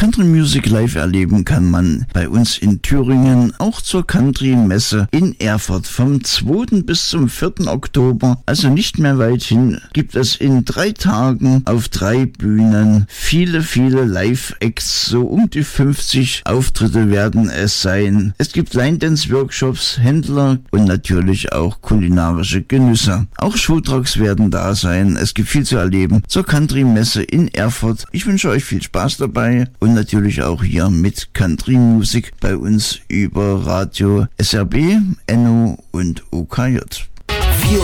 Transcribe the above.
Country Music live erleben kann man bei uns in Thüringen auch zur Country Messe in Erfurt vom 2. bis zum 4. Oktober, also nicht mehr weit hin, gibt es in 3 Tagen auf 3 Bühnen viele Live-Acts, so um die 50 Auftritte werden es sein. Es gibt Line-Dance-Workshops, Händler und natürlich auch kulinarische Genüsse. Auch Showtrucks werden da sein. Es gibt viel zu erleben zur Country-Messe in Erfurt. Ich wünsche euch viel Spaß dabei und natürlich auch hier mit Country-Musik bei uns über Radio SRB, NO und OKJ.